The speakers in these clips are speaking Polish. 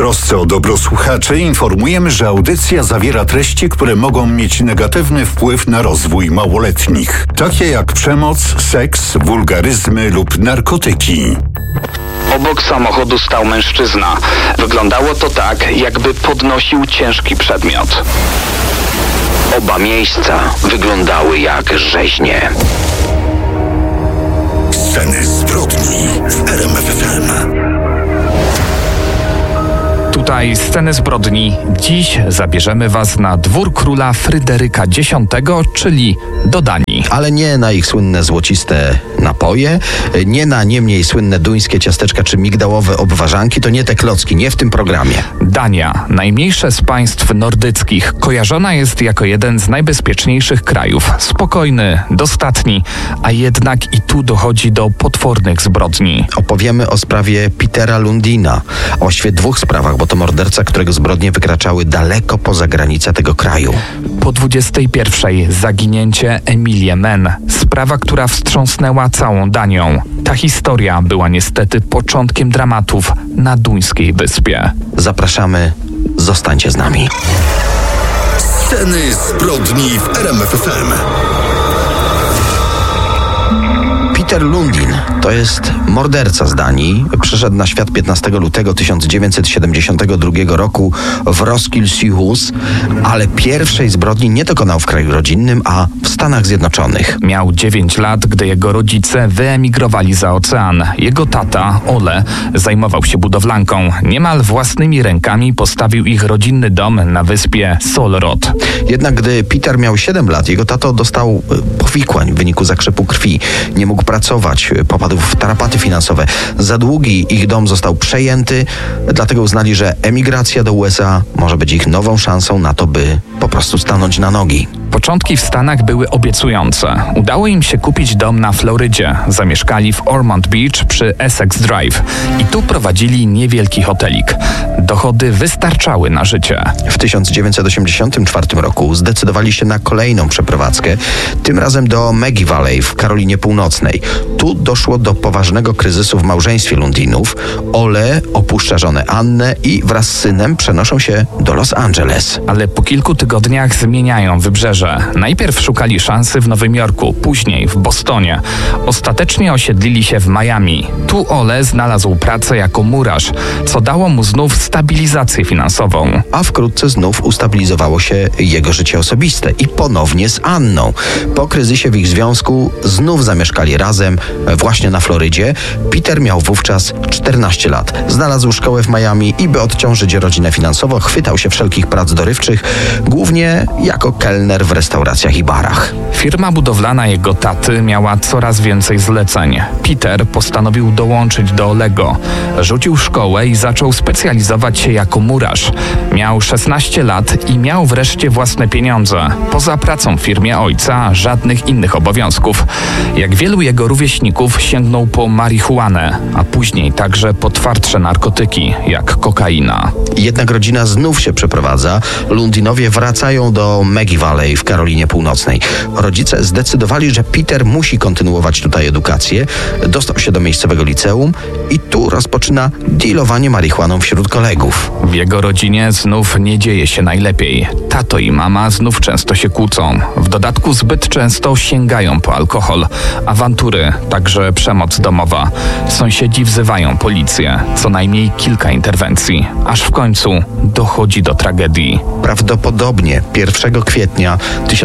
trosce o dobro słuchaczy informujemy, że audycja zawiera treści, które mogą mieć negatywny wpływ na rozwój małoletnich, takie jak przemoc, seks, wulgaryzmy lub narkotyki. Obok samochodu stał mężczyzna. Wyglądało to tak, jakby podnosił ciężki przedmiot. Oba miejsca wyglądały jak rzeźnie. Sceny zbrodni w RMF FM. Tutaj Sceny zbrodni. Dziś zabierzemy Was na dwór króla Fryderyka X, czyli do Danii. Ale nie na ich słynne złociste napoje, nie na nie mniej słynne duńskie ciasteczka czy migdałowe obwarzanki, to nie te klocki, nie w tym programie. Dania, najmniejsze z państw nordyckich, kojarzona jest jako jeden z najbezpieczniejszych krajów. Spokojny, dostatni, a jednak i tu dochodzi do potwornych zbrodni. Opowiemy o sprawie Petera Lundina, a właściwie dwóch sprawach, bo to morderca, którego zbrodnie wykraczały daleko poza granice tego kraju. Po 21 zaginięcie Emilie Menn, sprawa, która wstrząsnęła całą Danią. Ta historia była niestety początkiem dramatów na duńskiej wyspie. Zapraszamy, zostańcie z nami. Sceny zbrodni w RMF FM. Peter Lundin to jest morderca z Danii. Przyszedł na świat 15 lutego 1972 roku w Roskilde, ale pierwszej zbrodni nie dokonał w kraju rodzinnym, a w Stanach Zjednoczonych. Miał 9 lat, gdy jego rodzice wyemigrowali za ocean. Jego tata, Ole, zajmował się budowlanką. Niemal własnymi rękami postawił ich rodzinny dom na wyspie Solrot. Jednak gdy Peter miał 7 lat, jego tato dostał powikłań w wyniku zakrzepu krwi. Nie mógł pracować, popadł w tarapaty finansowe. Za długi ich dom został przejęty, dlatego uznali, że emigracja do USA może być ich nową szansą na to, by po prostu stanąć na nogi. Początki w Stanach były obiecujące. Udało im się kupić dom na Florydzie. Zamieszkali w Ormond Beach przy Essex Drive i tu prowadzili niewielki hotelik. Dochody wystarczały na życie. W 1984 roku zdecydowali się na kolejną przeprowadzkę, tym razem do Maggie Valley w Karolinie Północnej. Tu doszło do poważnego kryzysu w małżeństwie Lundinów. Ole opuszcza żonę Annę i wraz z synem przenoszą się do Los Angeles. Ale po kilku tygodniach zmieniają wybrzeże. Najpierw szukali szansy w Nowym Jorku, później w Bostonie. Ostatecznie osiedlili się w Miami. Tu Ole znalazł pracę jako murarz, co dało mu znów stabilizację finansową. A wkrótce znów ustabilizowało się jego życie osobiste i ponownie z Anną. Po kryzysie w ich związku znów zamieszkali razem właśnie na Florydzie. Peter miał wówczas 14 lat. Znalazł szkołę w Miami i by odciążyć rodzinę finansowo, chwytał się wszelkich prac dorywczych, głównie jako kelner w restauracjach i barach. Firma budowlana jego taty miała coraz więcej zleceń. Peter postanowił dołączyć do Olego. Rzucił szkołę i zaczął specjalizować się jako murarz. Miał 16 lat i miał wreszcie własne pieniądze. Poza pracą w firmie ojca żadnych innych obowiązków. Jak wielu jego rówieśników sięgnął po marihuanę, a później także po twardsze narkotyki, jak kokaina. Jednak rodzina znów się przeprowadza. Lundinowie wracają do Maggie Valley w Karolinie Północnej. Rodzice zdecydowali, że Peter musi kontynuować tutaj edukację. Dostał się do miejscowego liceum i tu rozpoczyna dealowanie marihuaną wśród kolegów. W jego rodzinie znów nie dzieje się najlepiej. Tato i mama znów często się kłócą. W dodatku zbyt często sięgają po alkohol. Awantury, także przemoc domowa. Sąsiedzi wzywają policję. Co najmniej kilka interwencji. Aż w końcu dochodzi do tragedii. Prawdopodobnie 1 kwietnia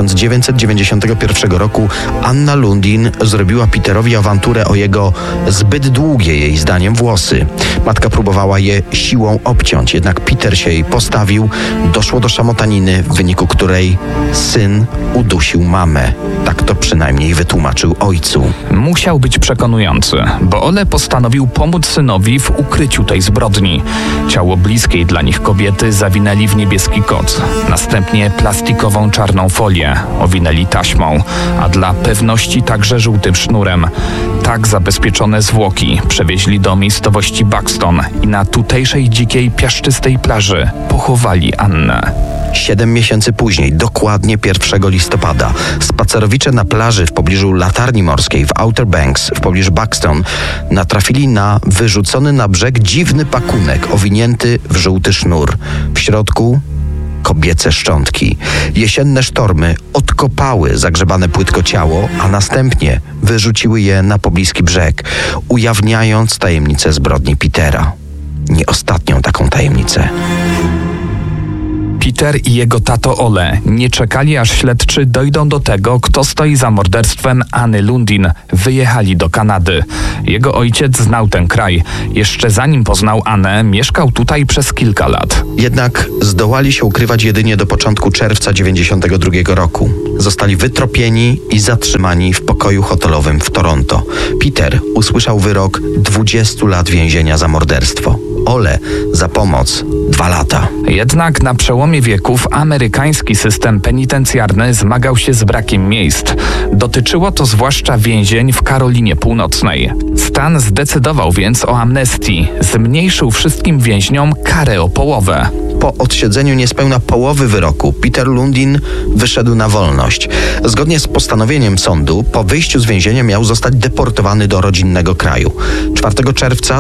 1991 roku Anna Lundin zrobiła Peterowi awanturę o jego zbyt długie jej zdaniem włosy. Matka próbowała je siłą obciąć, jednak Peter się jej postawił. Doszło do szamotaniny, w wyniku której syn udusił mamę. Tak to przynajmniej wytłumaczył ojcu. Musiał być przekonujący, bo Ole postanowił pomóc synowi w ukryciu tej zbrodni. Ciało bliskiej dla nich kobiety zawinęli w niebieski koc. Następnie plastikową czarną folię owinęli taśmą, a dla pewności także żółtym sznurem. Tak zabezpieczone zwłoki przewieźli do miejscowości Buxton i na tutejszej dzikiej, piaszczystej plaży pochowali Annę. 7 miesięcy później, dokładnie 1 listopada, spacerowicze na plaży w pobliżu latarni morskiej w Outer Banks, w pobliżu Buxton, natrafili na wyrzucony na brzeg dziwny pakunek owinięty w żółty sznur. W środku kobiece szczątki. Jesienne sztormy odkopały zagrzebane płytko ciało, a następnie wyrzuciły je na pobliski brzeg, ujawniając tajemnicę zbrodni Petera. Nie ostatnią taką tajemnicę. Peter i jego tato Ole nie czekali, aż śledczy dojdą do tego, kto stoi za morderstwem Anny Lundin. Wyjechali do Kanady. Jego ojciec znał ten kraj. Jeszcze zanim poznał Annę, mieszkał tutaj przez kilka lat. Jednak zdołali się ukrywać jedynie do początku czerwca 1992 roku. Zostali wytropieni i zatrzymani w pokoju hotelowym w Toronto. Peter usłyszał wyrok 20 lat więzienia za morderstwo. Ole za pomoc 2 lata. Jednak na przełomie wieków amerykański system penitencjarny zmagał się z brakiem miejsc. Dotyczyło to zwłaszcza więzień w Karolinie Północnej. Stan zdecydował więc o amnestii. Zmniejszył wszystkim więźniom karę o połowę. Po odsiedzeniu niespełna połowy wyroku Peter Lundin wyszedł na wolność. Zgodnie z postanowieniem sądu, po wyjściu z więzienia miał zostać deportowany do rodzinnego kraju. 4 czerwca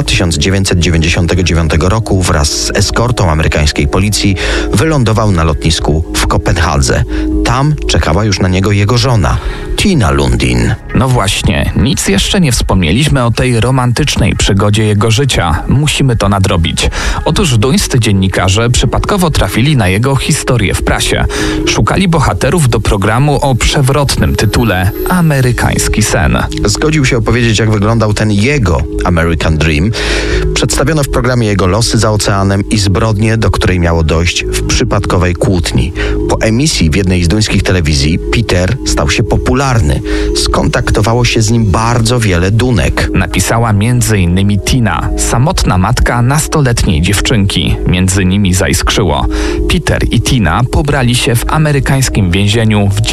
1999 roku wraz z eskortą amerykańskiej policji wylądował na lotnisku w Kopenhadze. Tam czekała już na niego jego żona, Tina Lundin. No właśnie, nic jeszcze nie wspomnieliśmy o tej romantycznej przygodzie jego życia. Musimy to nadrobić. Otóż duńscy dziennikarze przypadkowo trafili na jego historię w prasie. Szukali bohaterów do programu o przewrotnym tytule Amerykański sen. Zgodził się opowiedzieć, jak wyglądał ten jego American Dream. Przedstawiono w programie jego losy za oceanem i zbrodnię, do której miało dojść w przypadkowej kłótni. Po emisji w jednej z duńskich telewizji Peter stał się popularny. Skontaktowało się z nim bardzo wiele Dunek. Napisała m.in. Tina, samotna matka nastoletniej dziewczynki. Między nimi zaiskrzyło. Peter i Tina pobrali się w amerykańskim więzieniu w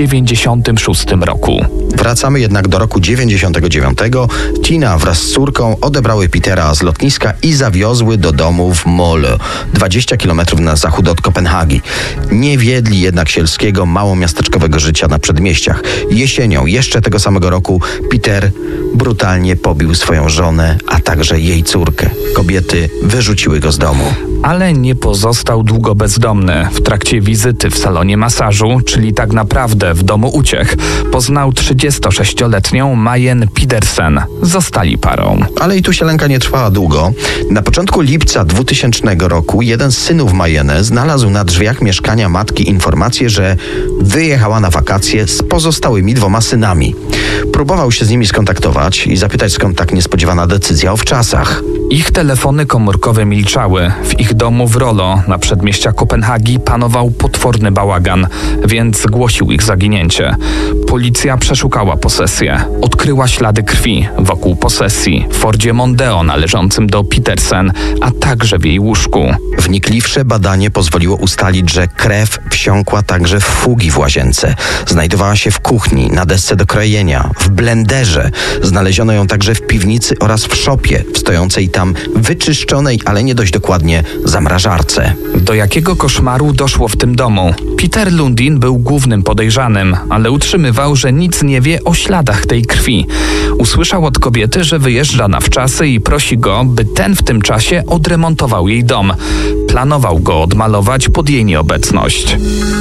96 roku. Wracamy jednak do roku 99. Tina wraz z córką odebrały Petera z lotniska i zawiozły do domu w Mole, 20 km na zachód od Kopenhagi. Nie wiedli jednak sielskiego, małomiasteczkowego życia na przedmieściach. Jesienią jeszcze tego samego roku Peter brutalnie pobił swoją żonę, a także jej córkę. Kobiety wyrzuciły go z domu. Ale nie pozostał długo bezdomny. W trakcie wizyty w salonie masażu, czyli tak naprawdę w domu uciech, poznał 36-letnią Majen Pedersen. Zostali parą. Ale i tu sielanka nie trwała długo. Na początku lipca 2000 roku jeden z synów Majene znalazł na drzwiach mieszkania matki informację, że wyjechała na wakacje z pozostałymi 2 synami. Próbował się z nimi skontaktować i zapytać, skąd tak niespodziewana decyzja o wczasach. Ich telefony komórkowe milczały. W ich domu w Rollo na przedmieściach Kopenhagi panował potworny bałagan, więc zgłosił ich zaginięcie. Policja przeszukała posesję. Odkryła ślady krwi wokół posesji w Fordzie Mondeo należącym do Pedersen, a także w jej łóżku. Wnikliwsze badanie pozwoliło ustalić, że krew wsiąkła także w fugi w łazience. Znajdowała się w kuchni, na desce do krojenia, w blenderze. Znaleziono ją także w piwnicy oraz w szopie, w stojącej tam wyczyszczonej, ale nie dość dokładnie zamrażarce. Do jakiego koszmaru doszło w tym domu? Peter Lundin był głównym podejrzanym, ale utrzymywał, że nic nie wie o śladach tej krwi. Usłyszał od kobiety, że wyjeżdża na wczasy i prosi go, by ten w tym czasie odremontował jej dom. Planował go odmalować pod jej nieobecność.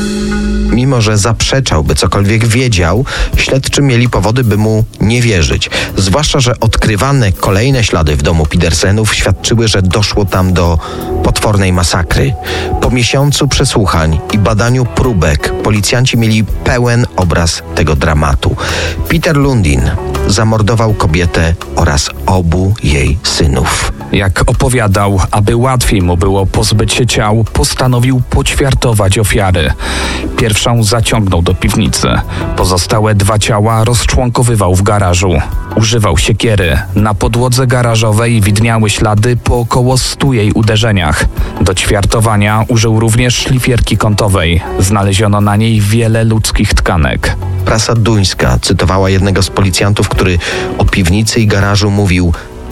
Mimo że zaprzeczał, by cokolwiek wiedział, śledczy mieli powody, by mu nie wierzyć. Zwłaszcza, że odkrywane kolejne ślady w domu Pedersenów świadczyły, że doszło tam do potwornej masakry. Po miesiącu przesłuchań i badaniu próbek policjanci mieli pełen obraz tego dramatu. Peter Lundin zamordował kobietę oraz obu jej synów. Jak opowiadał, aby łatwiej mu było pozbyć się ciał, postanowił poćwiartować ofiary. Pierwszą zaciągnął do piwnicy. Pozostałe 2 ciała rozczłonkowywał w garażu. Używał siekiery. Na podłodze garażowej widniały ślady po około 100 jej uderzeniach. Do ćwiartowania użył również szlifierki kątowej. Znaleziono na niej wiele ludzkich tkanek. Prasa duńska cytowała jednego z policjantów, który o piwnicy i garażu mówił: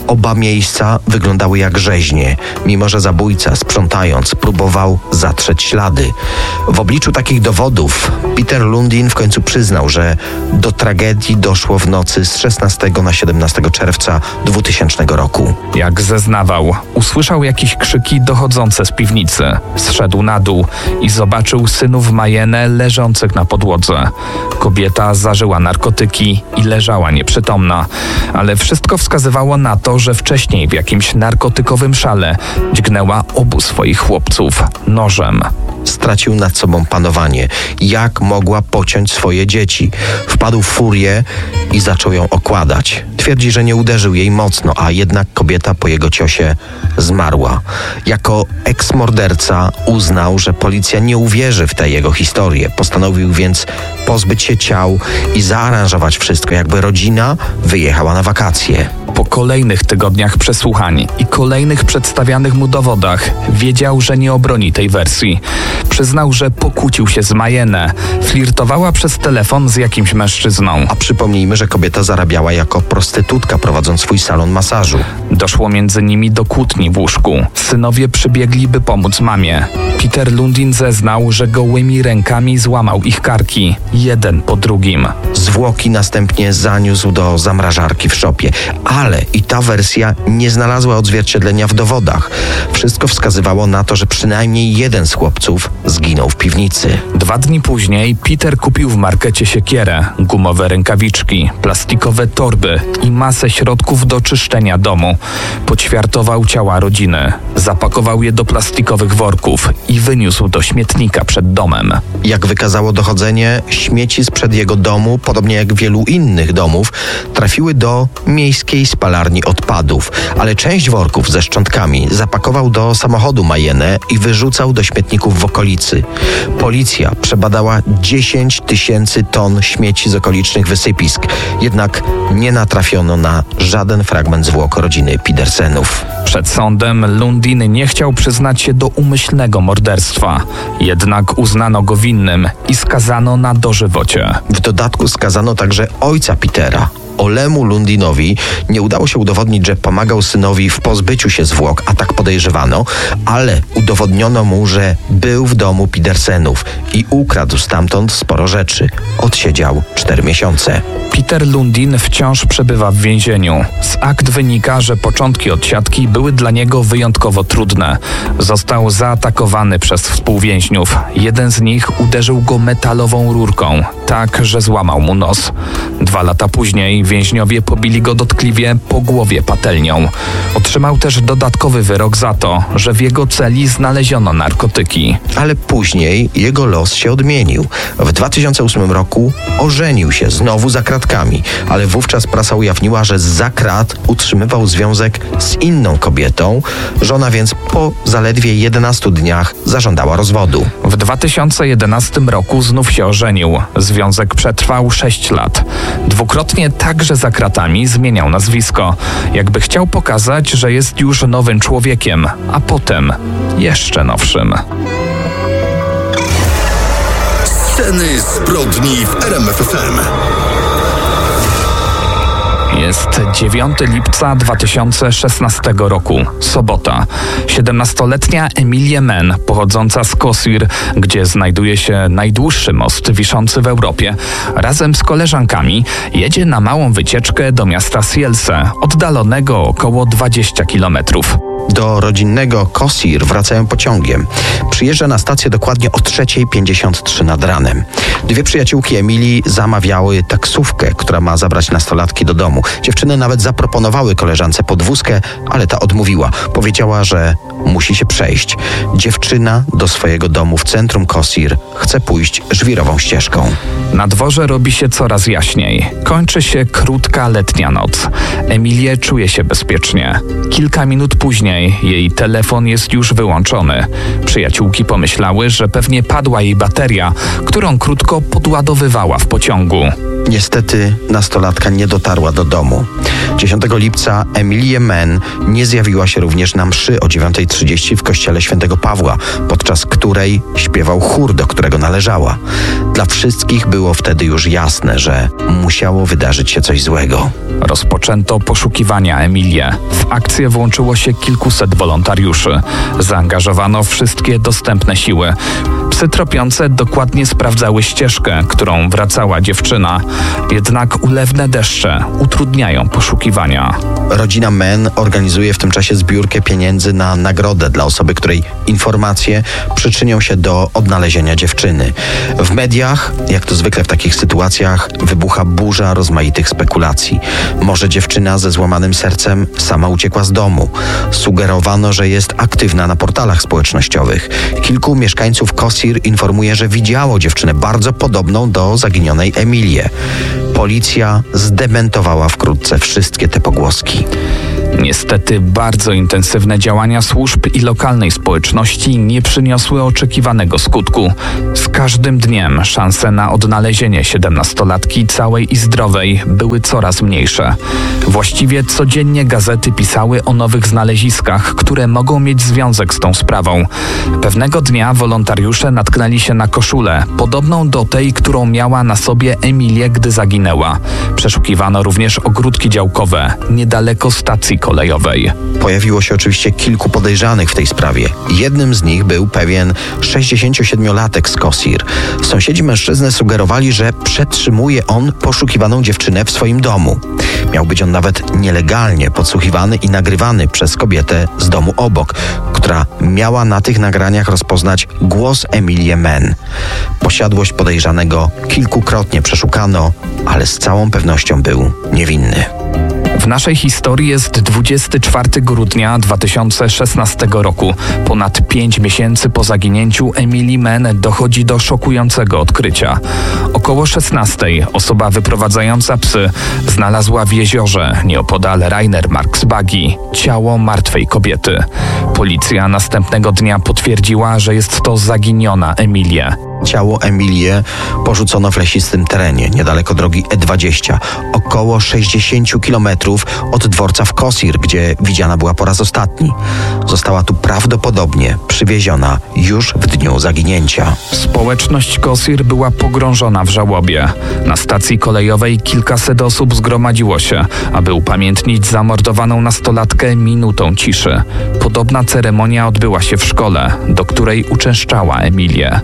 Oba miejsca wyglądały jak rzeźnie, mimo że zabójca, sprzątając, próbował zatrzeć ślady. W obliczu takich dowodów Peter Lundin w końcu przyznał, że do tragedii doszło w nocy z 16 na 17 czerwca 2000 roku. Jak zeznawał, usłyszał jakieś krzyki dochodzące z piwnicy. Zszedł na dół i zobaczył synów Mayenę leżących na podłodze. Kobieta zażyła narkotyki i leżała nieprzytomna, ale wszystko wskazywało na to, że wcześniej w jakimś narkotykowym szale dźgnęła obu swoich chłopców nożem. Stracił nad sobą panowanie. Jak mogła pociąć swoje dzieci? Wpadł w furię i zaczął ją okładać. Twierdzi, że nie uderzył jej mocno, a jednak kobieta po jego ciosie zmarła. Jako eks-morderca uznał, że policja nie uwierzy w tę jego historię. Postanowił więc pozbyć się ciał i zaaranżować wszystko, jakby rodzina wyjechała na wakacje. Po kolejnych tygodniach przesłuchań i kolejnych przedstawianych mu dowodach wiedział, że nie obroni tej wersji. Przyznał, że pokłócił się z Mayenę. Flirtowała przez telefon z jakimś mężczyzną. A przypomnijmy, że kobieta zarabiała jako prostytutka, prowadząc swój salon masażu. Doszło między nimi do kłótni w łóżku. Synowie przybiegli, by pomóc mamie. Peter Lundin zeznał, że gołymi rękami złamał ich karki, jeden po drugim. Zwłoki następnie zaniósł do zamrażarki w szopie. Ale i ta wersja nie znalazła odzwierciedlenia w dowodach. Wszystko wskazywało na to, że przynajmniej jeden z chłopców zginął w piwnicy. 2 dni później Peter kupił w markecie siekierę, gumowe rękawiczki, plastikowe torby i masę środków do czyszczenia domu. Poćwiartował ciała rodziny, zapakował je do plastikowych worków i wyniósł do śmietnika przed domem. Jak wykazało dochodzenie, śmieci sprzed jego domu, podobnie jak wielu innych domów, trafiły do miejskiej spalarni odpadów, ale część worków ze szczątkami zapakował do samochodu Mayenę i wyrzucał do śmietników w okolicy. Policja przebadała 10 000 ton śmieci z okolicznych wysypisk, jednak nie natrafiono na żaden fragment zwłok rodziny Pedersenów. Przed sądem Lundin nie chciał przyznać się do umyślnego morderstwa, jednak uznano go winnym i skazano na dożywocie. W dodatku skazano także ojca Petera. Olemu Lundinowi nie udało się udowodnić, że pomagał synowi w pozbyciu się zwłok, a tak podejrzewano, ale udowodniono mu, że był w domu Pedersenów i ukradł stamtąd sporo rzeczy. Odsiedział 4 miesiące. Peter Lundin wciąż przebywa w więzieniu. Z akt wynika, że początki odsiadki były dla niego wyjątkowo trudne. Został zaatakowany przez współwięźniów. Jeden z nich uderzył go metalową rurką, tak, że złamał mu nos. 2 lata później więźniowie pobili go dotkliwie po głowie patelnią. Otrzymał też dodatkowy wyrok za to, że w jego celi znaleziono narkotyki. Ale później jego los się odmienił. W 2008 roku ożenił się znowu za kratkami, ale wówczas prasa ujawniła, że zza krat utrzymywał związek z inną kobietą. Żona więc po zaledwie 11 dniach zażądała rozwodu. W 2011 roku znów się ożenił. Związek przetrwał 6 lat. Dwukrotnie także za kratami zmieniał nazwisko. Jakby chciał pokazać, że jest już nowym człowiekiem, a potem jeszcze nowszym. Sceny zbrodni w RMF FM. Jest 9 lipca 2016 roku, sobota. 17-letnia Emilia Men, pochodząca z Kossir, gdzie znajduje się najdłuższy most wiszący w Europie, razem z koleżankami jedzie na małą wycieczkę do miasta Sielse, oddalonego około 20 kilometrów. Do rodzinnego Kossir wracają pociągiem. Przyjeżdża na stację dokładnie o 3:53 nad ranem. 2 przyjaciółki Emilii zamawiały taksówkę, która ma zabrać nastolatki do domu. Dziewczyny nawet zaproponowały koleżance podwózkę, ale ta odmówiła. Powiedziała, że musi się przejść. Dziewczyna do swojego domu w centrum Kossir chce pójść żwirową ścieżką. Na dworze robi się coraz jaśniej. Kończy się krótka letnia noc. Emilia czuje się bezpiecznie. Kilka minut później jej telefon jest już wyłączony. Przyjaciółki pomyślały, że pewnie padła jej bateria, którą krótko podładowywała w pociągu. Niestety nastolatka nie dotarła do domu. 10 lipca Emilie Mann nie zjawiła się również na mszy o 9:30 w kościele świętego Pawła, podczas której śpiewał chór, do którego należała. Dla wszystkich było wtedy już jasne, że musiało wydarzyć się coś złego. Rozpoczęto poszukiwania Emilię. W akcję włączyło się kilkuset wolontariuszy. Zaangażowano wszystkie dostępne siły. Psy tropiące dokładnie sprawdzały ścieżkę, którą wracała dziewczyna. Jednak ulewne deszcze utrudniają poszukiwania. Rodzina Mann organizuje w tym czasie zbiórkę pieniędzy na nagrodę dla osoby, której informacje przyczynią się do odnalezienia dziewczyny. W mediach, jak to zwykle w takich sytuacjach, wybucha burza rozmaitych spekulacji. Może dziewczyna ze złamanym sercem sama uciekła z domu. Sugerowano, że jest aktywna na portalach społecznościowych. Kilku mieszkańców Kosir informuje, że widziało dziewczynę bardzo podobną do zaginionej Emilię. Policja zdementowała wkrótce wszystkie te pogłoski. Niestety bardzo intensywne działania służb i lokalnej społeczności nie przyniosły oczekiwanego skutku. Z każdym dniem szanse na odnalezienie 17-latki całej i zdrowej były coraz mniejsze. Właściwie codziennie gazety pisały o nowych znaleziskach, które mogą mieć związek z tą sprawą. Pewnego dnia wolontariusze natknęli się na koszulę, podobną do tej, którą miała na sobie Emilia, gdy zaginęła. Przeszukiwano również ogródki działkowe, niedaleko stacji kolejowej. Pojawiło się oczywiście kilku podejrzanych w tej sprawie. Jednym z nich był pewien 67-latek z Kosir. Sąsiedzi mężczyzny sugerowali, że przetrzymuje on poszukiwaną dziewczynę w swoim domu. Miał być on nawet nielegalnie podsłuchiwany i nagrywany przez kobietę z domu obok, która miała na tych nagraniach rozpoznać głos Emilie Mann. Posiadłość podejrzanego kilkukrotnie przeszukano, ale z całą pewnością był niewinny. W naszej historii jest 24 grudnia 2016 roku. Ponad 5 miesięcy po zaginięciu Emilii Mann dochodzi do szokującego odkrycia. Około 16 osoba wyprowadzająca psy znalazła w jeziorze nieopodal Rainer Marksbagi ciało martwej kobiety. Policja następnego dnia potwierdziła, że jest to zaginiona Emilia. Ciało Emilię porzucono w lesistym terenie, niedaleko drogi E20, około 60 km od dworca w Kosir, gdzie widziana była po raz ostatni. Została tu prawdopodobnie przywieziona już w dniu zaginięcia. Społeczność Kosir była pogrążona w żałobie. Na stacji kolejowej kilkaset osób zgromadziło się, aby upamiętnić zamordowaną nastolatkę minutą ciszy. Podobna ceremonia odbyła się w szkole, do której uczęszczała Emilia.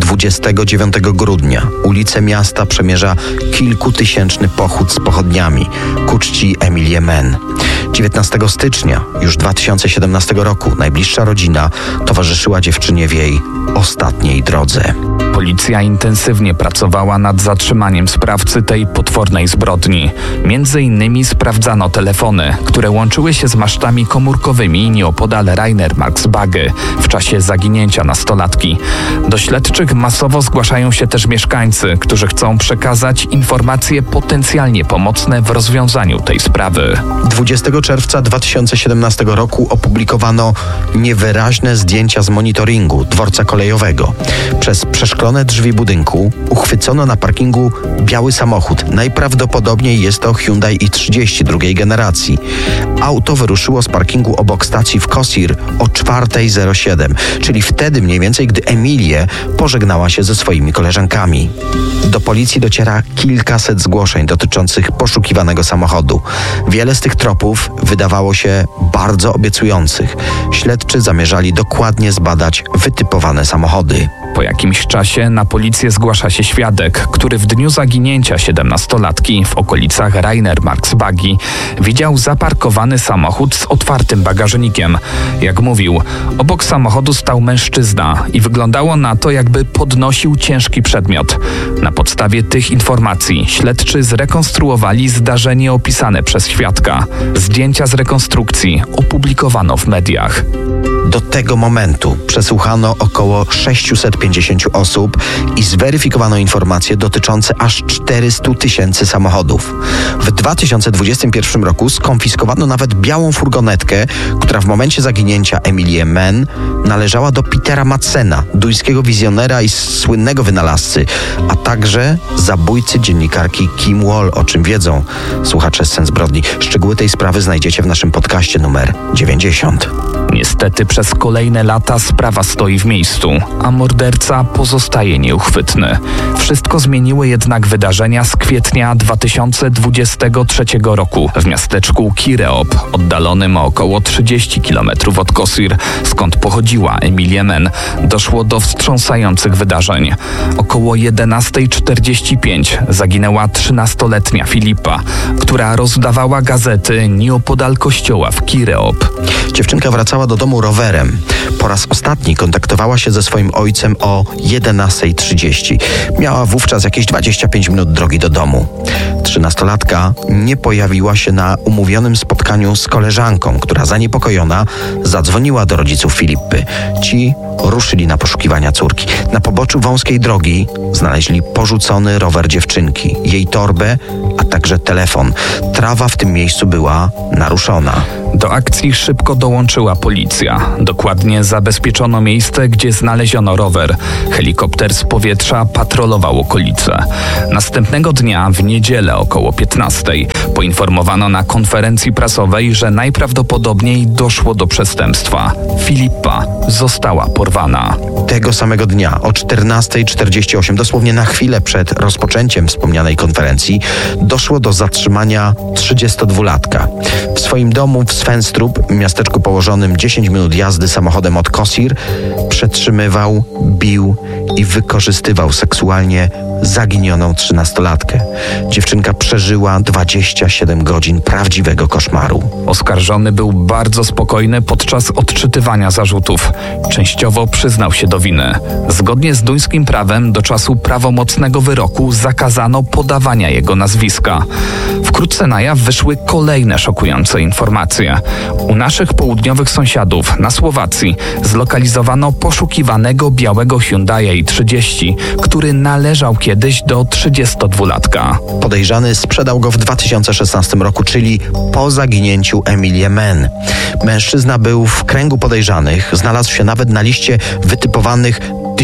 29 grudnia ulice miasta przemierza kilkutysięczny pochód z pochodniami ku czci Emilie Mann. 19 stycznia już 2017 roku najbliższa rodzina towarzyszyła dziewczynie w jej ostatniej drodze. Policja intensywnie pracowała nad zatrzymaniem sprawcy tej potwornej zbrodni. Między innymi sprawdzano telefony, które łączyły się z masztami komórkowymi nieopodal Rainer Marksbagi w czasie zaginięcia nastolatki. Do śledczych masowo zgłaszają się też mieszkańcy, którzy chcą przekazać informacje potencjalnie pomocne w rozwiązaniu tej sprawy. 20 czerwca 2017 roku opublikowano niewyraźne zdjęcia z monitoringu dworca kolejowego. Przez przeszklone drzwi budynku uchwycono na parkingu biały samochód. Najprawdopodobniej jest to Hyundai i30 drugiej generacji. Auto wyruszyło z parkingu obok stacji w Kosir o 4:07, czyli wtedy mniej więcej, gdy Emilia pożegnała się ze swoimi koleżankami. Do policji dociera kilkaset zgłoszeń dotyczących poszukiwanego samochodu. Wiele z tych tropów wydawało się bardzo obiecujących. Śledczy zamierzali dokładnie zbadać wytypowane samochody. Po jakimś czasie na policję zgłasza się świadek, który w dniu zaginięcia 17-latki w okolicach Rainer Marksbagi widział zaparkowany samochód z otwartym bagażnikiem. Jak mówił, obok samochodu stał mężczyzna i wyglądało na to, jakby podnosił ciężki przedmiot. Na podstawie tych informacji śledczy zrekonstruowali zdarzenie opisane przez świadka. Zdjęcia z rekonstrukcji opublikowano w mediach. Do tego momentu przesłuchano około 650 osób i zweryfikowano informacje dotyczące aż 400 000 samochodów. W 2021 roku skonfiskowano nawet białą furgonetkę, która w momencie zaginięcia Emilie Mann należała do Petera Madsena, duńskiego wizjonera i słynnego wynalazcy, a także zabójcy dziennikarki Kim Wall, o czym wiedzą słuchacze Scen Zbrodni. Szczegóły tej sprawy znajdziecie w naszym podcaście numer 90. Niestety przez kolejne lata sprawa stoi w miejscu, a morderca pozostaje nieuchwytny. Wszystko zmieniły jednak wydarzenia z kwietnia 2023 roku w miasteczku Kireop, oddalonym o około 30 km od Kosir, skąd pochodziła Emilie Mann. Doszło do wstrząsających wydarzeń. Około 11:45 zaginęła 13-letnia Filipa, która rozdawała gazety nieopodal kościoła w Kireop. Dziewczynka wracała do domu rowerem. Po raz ostatni kontaktowała się ze swoim ojcem o 11:30. Miała wówczas jakieś 25 minut drogi do domu. 13-latka nie pojawiła się na umówionym spotkaniu z koleżanką, która zaniepokojona zadzwoniła do rodziców Filipy. Ci ruszyli na poszukiwania córki. Na poboczu wąskiej drogi znaleźli porzucony rower dziewczynki, jej torbę, a także telefon. Trawa w tym miejscu była naruszona. Do akcji szybko dołączyła policja. Dokładnie zabezpieczono miejsce, gdzie znaleziono rower. Helikopter z powietrza patrolował okolice. Następnego dnia, w niedzielę około 15:00, poinformowano na konferencji prasowej, że najprawdopodobniej doszło do przestępstwa. Filipa została porwana. Tego samego dnia o 14:48, dosłownie na chwilę przed rozpoczęciem wspomnianej konferencji, doszło do zatrzymania 32-latka. W swoim domu w Svenstrup, miasteczku położonym 10 minut jazdy samochodem od Kosir, przetrzymywał, bił i wykorzystywał seksualnie zaginioną 13-latkę. Dziewczynka przeżyła 27 godzin prawdziwego koszmaru. Oskarżony był bardzo spokojny podczas odczytywania zarzutów. Częściowo przyznał się do winy. Zgodnie z duńskim prawem do czasu prawomocnego wyroku zakazano podawania jego nazwiska. Wkrótce na jaw wyszły kolejne szokujące informacje. U naszych południowych sąsiadów na Słowacji zlokalizowano poszukiwanego białego Hyundai i30, który należał kiedyś do 32-latka. Podejrzany sprzedał go w 2016 roku, czyli po zaginięciu Emilie Mann. Mężczyzna był w kręgu podejrzanych, znalazł się nawet na liście wytypowanych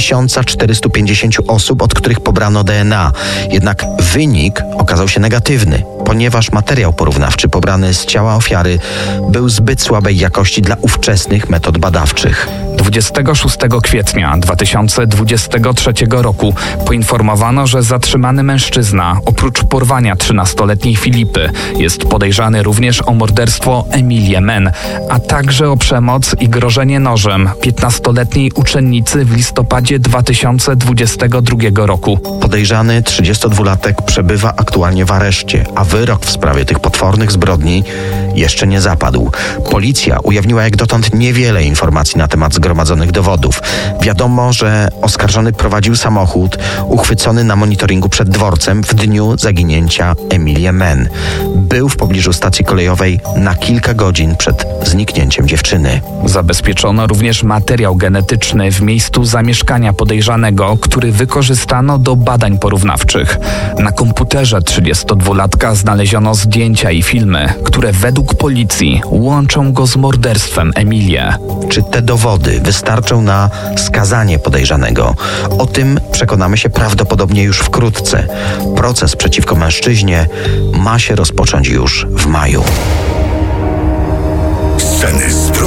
1450 osób, od których pobrano DNA. Jednak wynik okazał się negatywny, ponieważ materiał porównawczy pobrany z ciała ofiary był zbyt słabej jakości dla ówczesnych metod badawczych. 26 kwietnia 2023 roku poinformowano, że zatrzymany mężczyzna, oprócz porwania 13-letniej Filipy, jest podejrzany również o morderstwo Emilie Mann, a także o przemoc i grożenie nożem 15-letniej uczennicy w listopadzie 2022 roku. Podejrzany 32-latek przebywa aktualnie w areszcie, a wyrok w sprawie tych potwornych zbrodni jeszcze nie zapadł. Policja ujawniła jak dotąd niewiele informacji na temat zgromadzonych dowodów. Wiadomo, że oskarżony prowadził samochód uchwycony na monitoringu przed dworcem w dniu zaginięcia Emilie Mann. Był w pobliżu stacji kolejowej na kilka godzin przed zniknięciem dziewczyny. Zabezpieczono również materiał genetyczny w miejscu zamieszkania podejrzanego, który wykorzystano do badań porównawczych. Na komputerze 32-latka znaleziono zdjęcia i filmy, które według policji łączą go z morderstwem Emilie. Czy te dowody wystarczą na skazanie podejrzanego? O tym przekonamy się prawdopodobnie już wkrótce. Proces przeciwko mężczyźnie ma się rozpocząć już w maju. Sceny zbrodni.